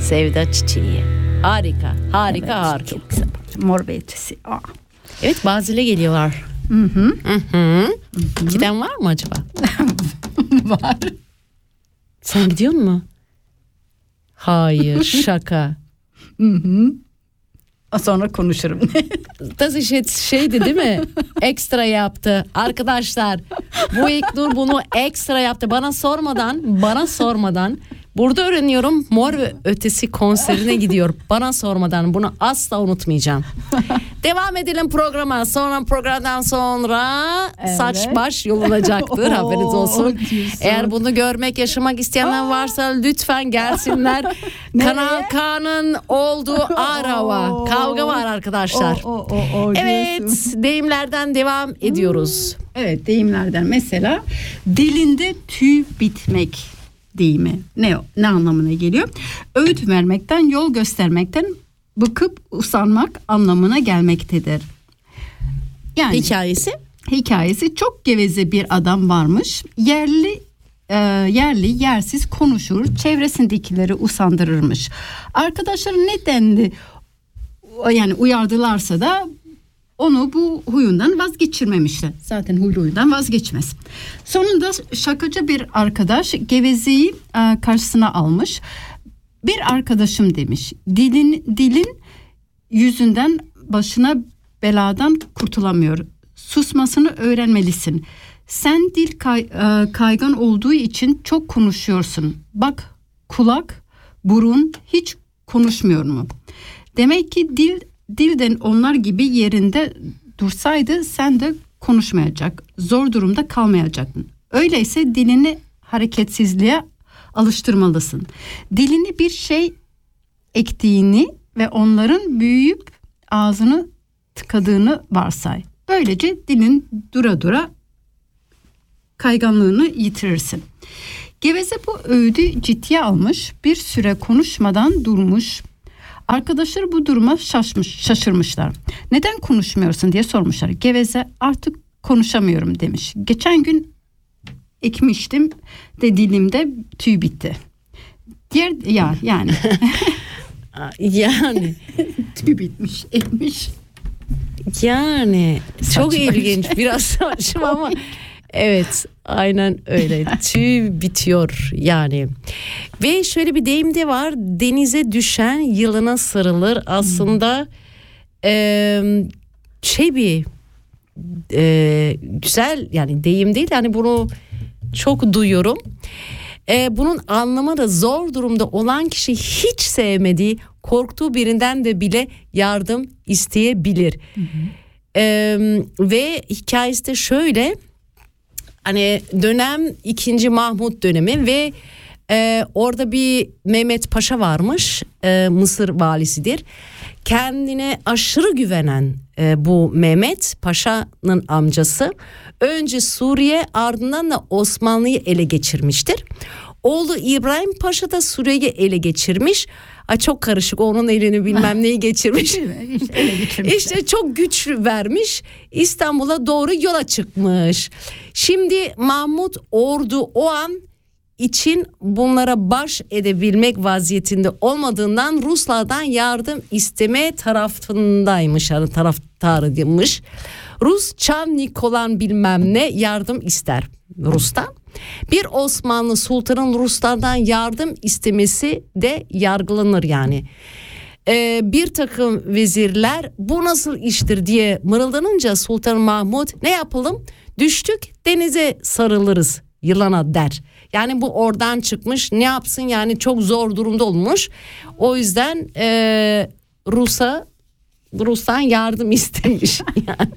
Sevda çiçeği. Harika. Harika Evet, harika. çok güzel. Mor ve Ötesi. Evet, bazıları geliyorlar. Hı. Giden var mı acaba? Var. Sen gidiyor musun? Hayır, şaka. Sonra konuşurum. Das şeydi değil mi? Ekstra yaptı. Arkadaşlar, bu İlknur bunu ekstra yaptı. Bana sormadan. Burada öğreniyorum, Mor ve Ötesi konserine gidiyor. Bana sormadan, bunu asla unutmayacağım. Devam edelim programa. Programdan sonra saç baş yolulacaktır. Haberiniz olsun. Eğer bunu görmek, yaşamak isteyenler varsa lütfen gelsinler. Kanal K'nın olduğu Arava. Kavga var arkadaşlar. Evet, deyimlerden devam ediyoruz. Evet, deyimlerden mesela dilinde tüy bitmek deyimi ne anlamına geliyor? Öğüt vermekten, yol göstermekten bıkıp usanmak anlamına gelmektedir. Yani hikayesi çok geveze bir adam varmış. Yerli yersiz konuşur, çevresindekileri usandırırmış. Arkadaşları nedenli yani uyardılarsa da onu bu huyundan vazgeçirmemişler. Zaten huyundan vazgeçmez. Sonunda şakacı bir arkadaş gevezeyi karşısına almış. Bir arkadaşım demiş, dilin yüzünden başına beladan kurtulamıyor. Susmasını öğrenmelisin. Sen dil kaygan olduğu için çok konuşuyorsun. Bak, kulak, burun hiç konuşmuyor mu? Demek ki dilden onlar gibi yerinde dursaydı sen de konuşmayacak, zor durumda kalmayacaktın. Öyleyse dilini hareketsizliğe alıştırmalısın. Dilini bir şey ektiğini ve onların büyüyüp ağzını tıkadığını varsay. Böylece dilin dura dura kayganlığını yitirirsin. Geveze bu öğüdü ciddiye almış, bir süre konuşmadan durmuş. Arkadaşları bu duruma şaşırmışlar. Neden konuşmuyorsun diye sormuşlar. Geveze artık konuşamıyorum demiş. Geçen gün ekmiştim de dilimde tüy bitti. Yani. Yani. Tüy bitmiş, ekmiş. Yani çok ilginç, biraz saçma ama evet, aynen öyle. Tüy bitiyor yani. Ve şöyle bir deyim de var, denize düşen yılana sarılır. Aslında güzel yani deyim değil, yani bunu çok duyuyorum. Bunun anlamı da zor durumda olan kişi hiç sevmediği, korktuğu birinden de bile yardım isteyebilir. Ve hikayesi de şöyle, hani dönem 2. Mahmut dönemi ve orada bir Mehmet Paşa varmış, Mısır valisidir. Kendine aşırı güvenen bu Mehmet Paşa'nın amcası önce Suriye, ardından da Osmanlı'yı ele geçirmiştir. Oğlu İbrahim Paşa da Suriye'yi ele geçirmiş. Çok karışık, onun elini bilmem neyi geçirmiş. İşte çok güç vermiş, İstanbul'a doğru yola çıkmış. Şimdi Mahmut ordu o an için bunlara baş edebilmek vaziyetinde olmadığından Ruslardan yardım isteme tarafındaymış, yani taraftarıymış. Rus Çan Nikolan bilmem ne yardım ister Rus'tan. Bir Osmanlı sultanın Ruslardan yardım istemesi de yargılanır yani. Bir takım vezirler bu nasıl iştir diye mırıldanınca Sultan Mahmut ne yapalım, düştük denize sarılırız yılana der. Yani bu oradan çıkmış, ne yapsın yani, çok zor durumda olmuş. O yüzden Rus'tan yardım istemiş yani.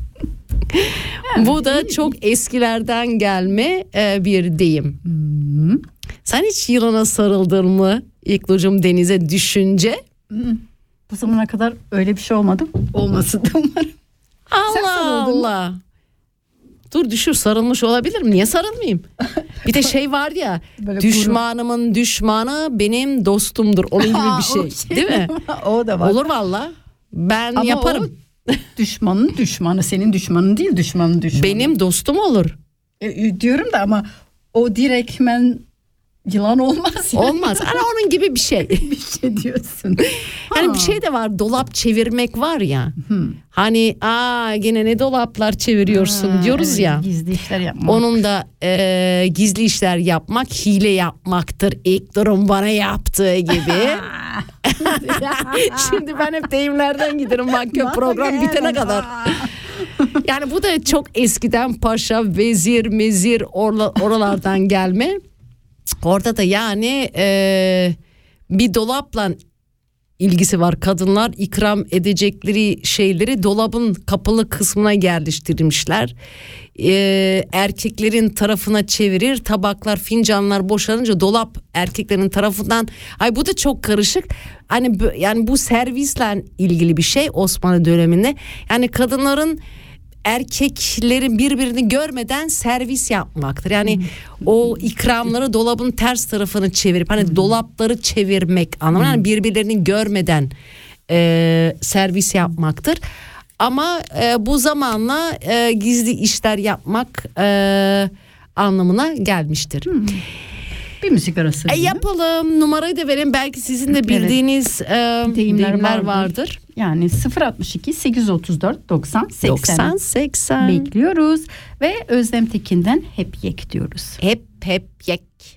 Bu da çok eskilerden gelme bir deyim. Sen hiç yılana sarıldın mı İlknur'cum, denize düşünce? Bu zamana kadar öyle bir şey olmadı. Olmasın da umarım. Allah Allah. Dur düşür, sarılmış olabilirim. Niye sarılmayayım? Bir de şey var ya, böyle düşmanımın düşmanı benim dostumdur. Onun gibi bir şey. Değil mi? O da var. Olur valla. Ben ama yaparım. Düşmanın düşmanı senin düşmanın değil, düşmanın düşmanı. Benim dostum olur. Diyorum da ama o direktmen Yılan olmaz yani. Olmaz. Hani onun gibi bir şey. Bir şey diyorsun. Yani bir şey de var, dolap çevirmek var ya. Hani gene ne dolaplar çeviriyorsun diyoruz evet, ya. Gizli işler yapmak. Onun da gizli işler yapmak hile yapmaktır. İlk durum bana yaptığı gibi. Şimdi ben hep deyimlerden giderim bak program bitene kadar. Yani bu da çok eskiden paşa, vezir, mezir oralardan gelme. Orada da yani bir dolapla ilgisi var. Kadınlar ikram edecekleri şeyleri dolabın kapalı kısmına yerleştirmişler. Erkeklerin tarafına çevirir. Tabaklar, fincanlar boşalınca dolap erkeklerin tarafından. Ay bu da çok karışık. Hani yani bu servisle ilgili bir şey Osmanlı döneminde. Yani kadınların erkeklerin birbirini görmeden servis yapmaktır. Yani o ikramları dolabın ters tarafını çevirip hani dolapları çevirmek anlamında yani birbirlerini görmeden servis yapmaktır. Ama bu zamanla gizli işler yapmak anlamına gelmiştir. Bir müzik arası. Yapalım. Numarayı da verin. Belki sizin de bildiğiniz deyimler vardır. Yani 062 834 90 80. 90 80. Bekliyoruz ve Özlem Tekin'den Hep Yek diyoruz. Hep yek.